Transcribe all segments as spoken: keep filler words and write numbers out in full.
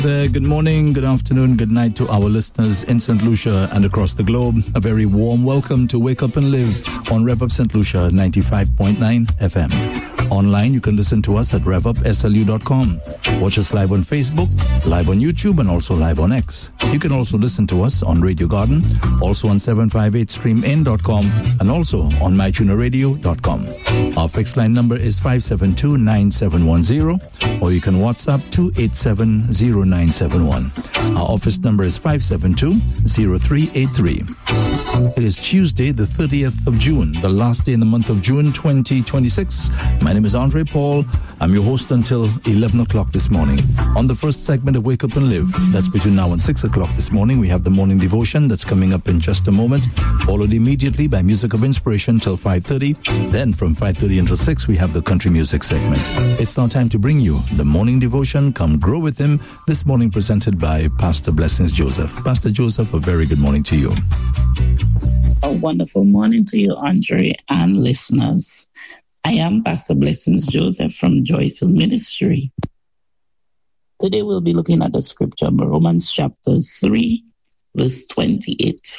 There, good morning, good afternoon, good night to our listeners in Saint Lucia and across the globe. A very warm welcome to Wake Up and Live on Rev Up Saint Lucia ninety-five point nine F M. Online, you can listen to us at rev up s l u dot com. Watch us live on Facebook, live on YouTube, and also live on X. You can also listen to us on Radio Garden, also on seven five eight stream in dot com, and also on my tuner radio dot com. Our fixed line number is five seven two, nine seven one zero, or you can WhatsApp two eight seven zero nine seven one. Our office number is five seven two, zero three eight three. It is Tuesday, the thirtieth of June, the last day in the month of June twenty twenty-six. My name is Andre Paul. I'm your host until eleven o'clock this morning. On the first segment of Wake Up and Live, that's between now and six o'clock this morning, we have the morning devotion that's coming up in just a moment, followed immediately by Music of Inspiration till five thirty. Then from five thirty until six, we have the country music segment. It's now time to bring you the morning devotion, Come Grow With Him, this morning presented by Pastor Blessings Joseph. Pastor Joseph, a very good morning to you. A wonderful morning to you, Andre, and listeners. I am Pastor Blessings Joseph from Joyful Ministry. Today we'll be looking at the scripture, Romans chapter three, verse twenty-eight.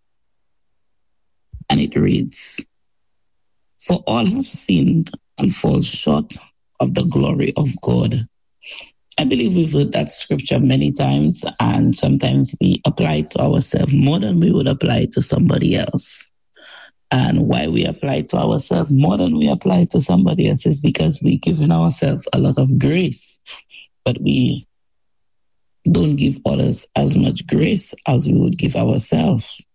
And it reads, "For all have sinned and fall short of the glory of God." I believe we've heard that scripture many times, and sometimes we apply it to ourselves more than we would apply it to somebody else. And why we apply it to ourselves more than we apply it to somebody else is because we're giving ourselves a lot of grace, but we don't give others as much grace as we would give ourselves.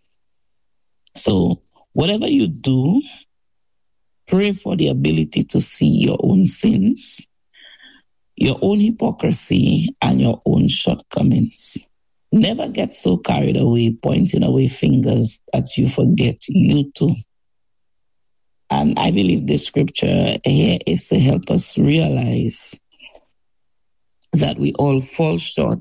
So whatever you do, pray for the ability to see your own sins, your own hypocrisy, and your own shortcomings. Never get so carried away, pointing away fingers that you forget you too. And I believe the scripture here is to help us realize that we all fall short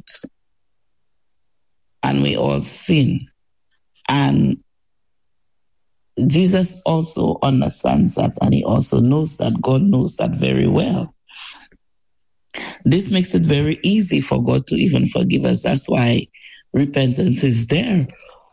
and we all sin. And Jesus also understands that, and he also knows that. God knows that very well. This makes it very easy for God to even forgive us. That's why repentance is there.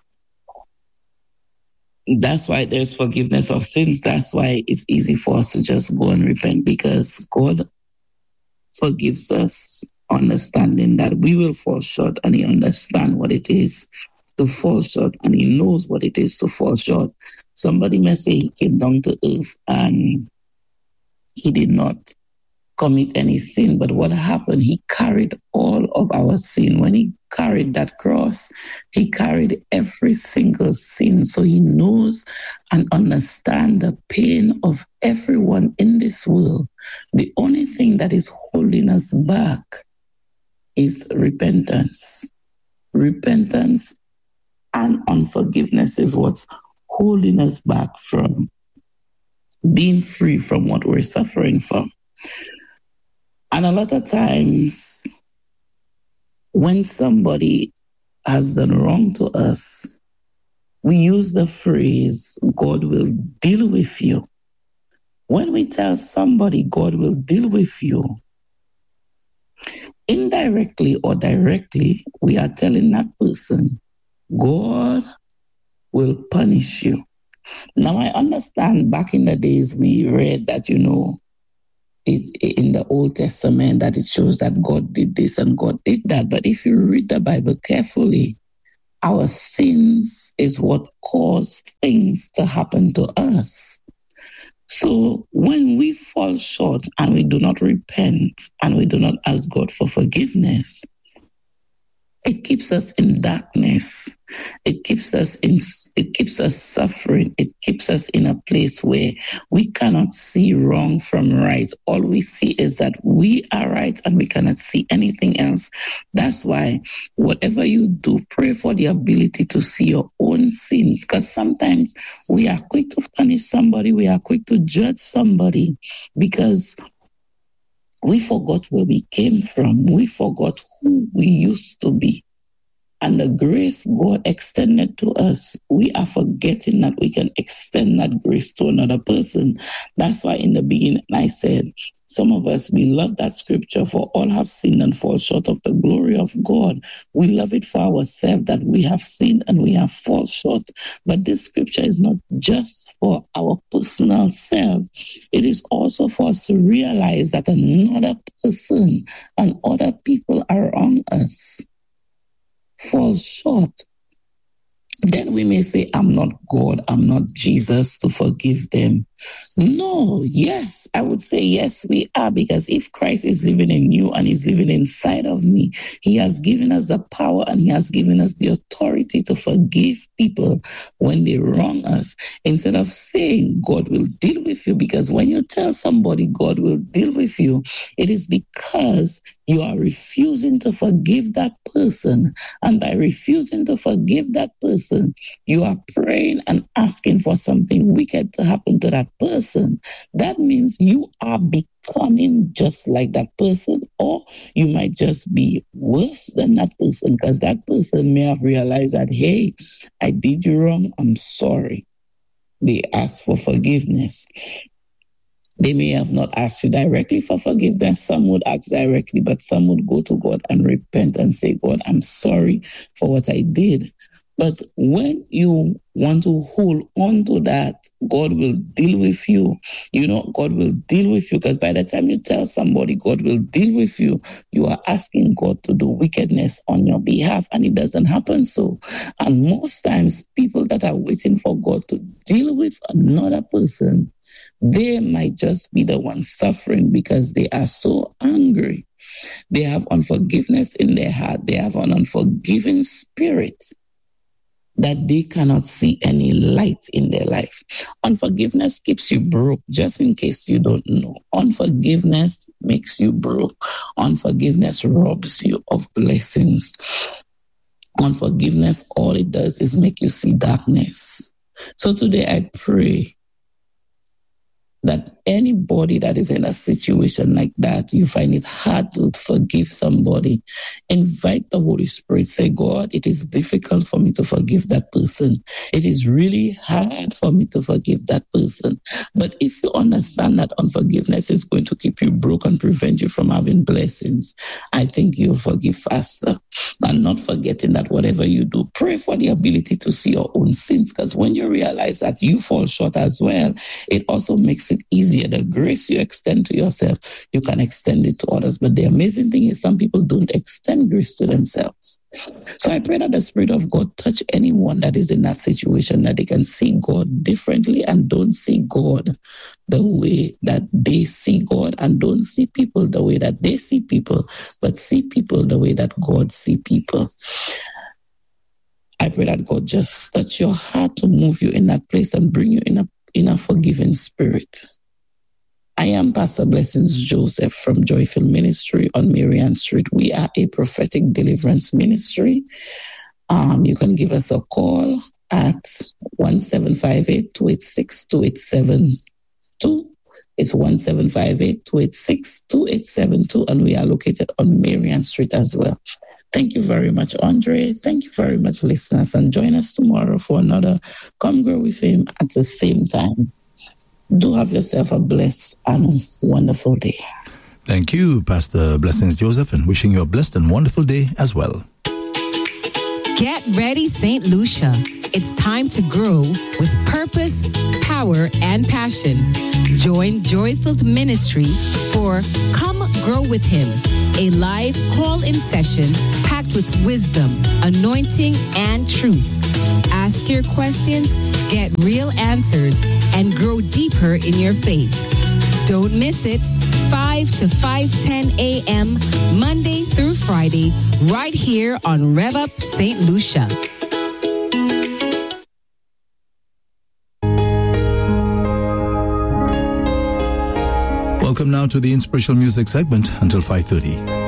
That's why there's forgiveness of sins. That's why it's easy for us to just go and repent, because God forgives us, understanding that we will fall short, and he understands what it is to fall short, and he knows what it is to fall short. Somebody may say he came down to earth and he did not commit any sin, but what happened? He carried all of our sin. When he carried that cross, he carried every single sin. So he knows and understands the pain of everyone in this world. The only thing that is holding us back is repentance. Repentance and unforgiveness is what's holding us back from being free from what we're suffering from. And a lot of times, when somebody has done wrong to us, we use the phrase, God will deal with you. When we tell somebody God will deal with you, indirectly or directly, we are telling that person, God will punish you. Now, I understand back in the days we read that, you know, It, in the Old Testament, that it shows that God did this and God did that. But if you read the Bible carefully, our sins is what caused things to happen to us. So when we fall short and we do not repent and we do not ask God for forgiveness, it keeps us in darkness. It keeps us in, it keeps us suffering. It keeps us in a place where we cannot see wrong from right. All we see is that we are right and we cannot see anything else. That's why whatever you do, pray for the ability to see your own sins, because sometimes we are quick to punish somebody. We are quick to judge somebody because we forgot where we came from. We forgot who we used to be. and the grace God extended to us, we are forgetting that we can extend that grace to another person. That's why in the beginning I said, some of us, we love that scripture, for all have sinned and fall short of the glory of God. We love it for ourselves that we have sinned and we have fall short. But this scripture is not just for our personal self. It is also for us to realize that another person and other people around us fall short. Then we may say, I'm not God, I'm not Jesus to forgive them. No, yes, I would say yes, we are, because if Christ is living in you and is living inside of me, he has given us the power and he has given us the authority to forgive people when they wrong us. Instead of saying God will deal with you, because when you tell somebody God will deal with you, it is because you are refusing to forgive that person. And by refusing to forgive that person, you are praying and asking for something wicked to happen to that person. That means you are becoming just like that person, or you might just be worse than that person, because that person may have realized that, hey, I did you wrong, I'm sorry. They ask for forgiveness. They may have not asked you directly for forgiveness. Some would ask directly, but some would go to God and repent and say, God, I'm sorry for what I did. But when you want to hold on to that, God will deal with you. You know, God will deal with you, because by the time you tell somebody God will deal with you, you are asking God to do wickedness on your behalf, and it doesn't happen so. And most times, people that are waiting for God to deal with another person, they might just be the ones suffering because they are so angry. They have unforgiveness in their heart. They have an unforgiving spirit that they cannot see any light in their life. Unforgiveness keeps you broke, just in case you don't know. Unforgiveness makes you broke. Unforgiveness robs you of blessings. Unforgiveness, all it does is make you see darkness. So today I pray that anybody that is in a situation like that, you find it hard to forgive somebody, invite the Holy Spirit. Say, God, it is difficult for me to forgive that person. It is really hard for me to forgive that person. But if you understand that unforgiveness is going to keep you broke and prevent you from having blessings, I think you'll forgive faster. And not forgetting that whatever you do, pray for the ability to see your own sins, because when you realize that you fall short as well, it also makes it easier. The grace you extend to yourself, you can extend it to others. But the amazing thing is some people don't extend grace to themselves. So I pray that the Spirit of God touch anyone that is in that situation, that they can see God differently and don't see God the way that they see God, and don't see people the way that they see people, but see people the way that God see people. I pray that God just touch your heart to move you in that place and bring you in a, in a forgiving spirit. I am Pastor Blessings Joseph from Joyful Ministry on Marian Street. We are a prophetic deliverance ministry. Um, you can give us a call at one seven five eight, two eight six, two eight seven two. It's one seven five eight, two eight six, two eight seven two, and we are located on Marian Street as well. Thank you very much, Andre. Thank you very much, listeners, and join us tomorrow for another Come Grow with Him at the same time. Do have yourself a blessed and wonderful day. Thank you, Pastor Blessings Joseph, and wishing you a blessed and wonderful day as well. Get ready, Saint Lucia. It's time to grow with purpose, power, and passion. Join Joy-Filled Ministry for Come Grow with Him, a live call-in session packed with wisdom, anointing, and truth. Ask your questions, get real answers, and grow deeper in your faith. Don't miss it. five to five ten a.m. Monday through Friday, right here on Rev Up Saint Lucia. Welcome now to the Inspirational Music segment until five thirty.